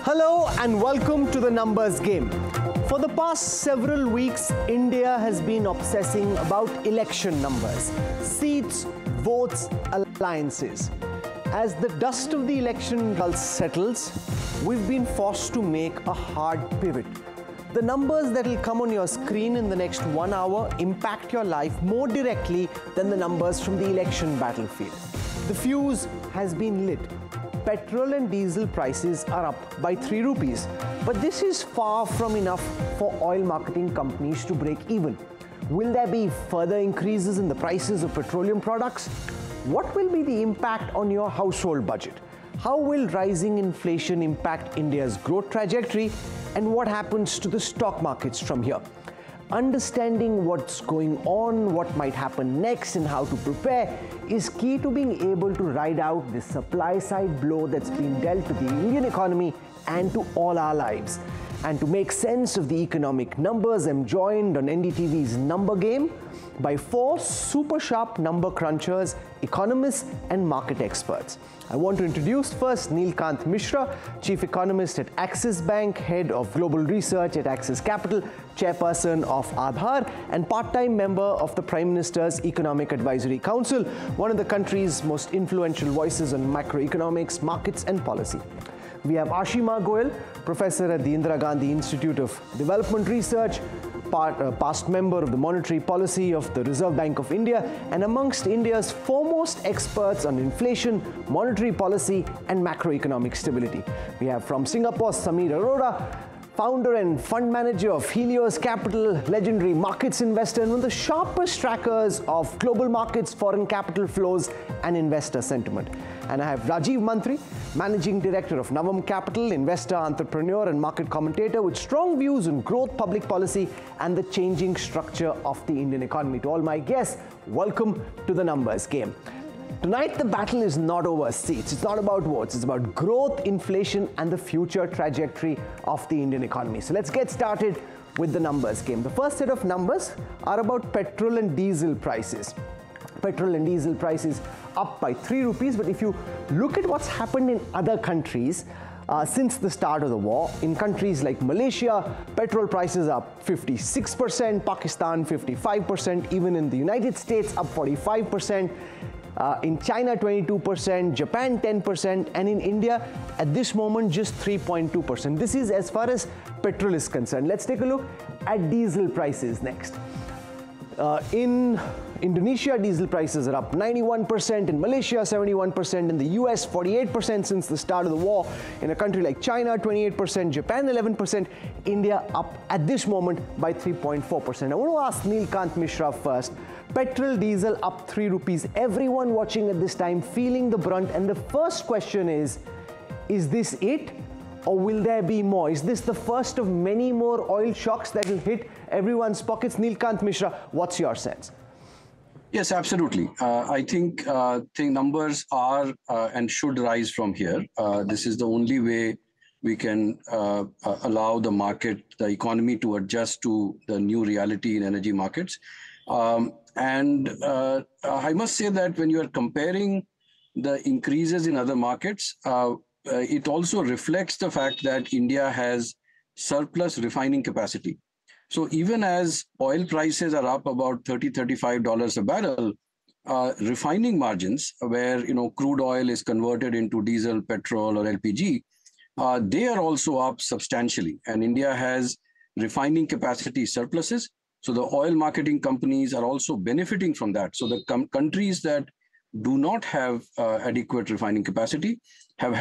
Hello and welcome to the numbers game. For the past several weeks, India has been obsessing about election numbers, seats, votes, alliances. As the dust of the election results settles, we've been forced to make a hard pivot. The numbers that will come on your screen in the next 1 hour impact your life more directly than the numbers from the election battlefield. The fuse has been lit. Petrol and diesel prices are up by 3 rupees. But this is far from enough for oil marketing companies to break even. Will there be further increases in the prices of petroleum products? What will be the impact on your household budget? How will rising inflation impact India's growth trajectory? And what happens to the stock markets from here? Understanding what's going on, what might happen next, and how to prepare is key to being able to ride out this supply-side blow that's been dealt to the Indian economy and to all our lives. And to make sense of the economic numbers, I'm joined on NDTV's Number Game by 4 super sharp number crunchers, economists, and market experts. I want to introduce first Neelkant Mishra, Chief Economist at Axis Bank, Head of Global Research at Axis Capital, Chairperson of Aadhaar, and part-time member of the Prime Minister's Economic Advisory Council, one of the country's most influential voices on macroeconomics, markets, and policy. We have Ashima Goyal, Professor at the Indira Gandhi Institute of Development Research, past member of the Monetary Policy of the Reserve Bank of India, and amongst India's foremost experts on inflation, monetary policy, and macroeconomic stability. We have from Singapore, Samir Arora, founder and fund manager of Helios Capital, legendary markets investor, and one of the sharpest trackers of global markets, foreign capital flows, and investor sentiment. And I have Rajiv Mantri, Managing Director of Navam Capital, investor, entrepreneur, and market commentator with strong views on growth, public policy, and the changing structure of the Indian economy. To all my guests, welcome to the numbers game. Tonight, the battle is not over seats. It's not about votes. It's about growth, inflation, and the future trajectory of the Indian economy. So let's get started with the numbers game. The first set of numbers are about petrol and diesel prices. Petrol and diesel prices up by 3 rupees. But if you look at what's happened in other countries since the start of the war, in countries like Malaysia, petrol prices are up 56%, Pakistan 55%, even in the United States up 45%. In China 22%, Japan 10%, and in India at this moment just 3.2%. This is as far as petrol is concerned. Let's take a look at diesel prices next. In Indonesia, diesel prices are up 91%, in Malaysia 71%, in the US 48% since the start of the war, in a country like China 28%, Japan 11%, India up at this moment by 3.4%. I want to ask Neelkant Mishra first. Petrol, diesel up 3 rupees. Everyone watching at this time feeling the brunt, and the first question is this it? Or will there be more? Is this the first of many more oil shocks that will hit everyone's pockets? Neelkant Mishra, what's your sense? Yes, absolutely. I think numbers are and should rise from here. This is the only way we can allow the market, the economy to adjust to the new reality in energy markets. I must say that when you are comparing the increases in other markets, it also reflects the fact that India has surplus refining capacity. So even as oil prices are up about $30–35 a barrel, refining margins, where crude oil is converted into diesel, petrol, or LPG, they are also up substantially. And India has refining capacity surpluses. So the oil marketing companies are also benefiting from that. So the countries that do not have adequate refining capacity have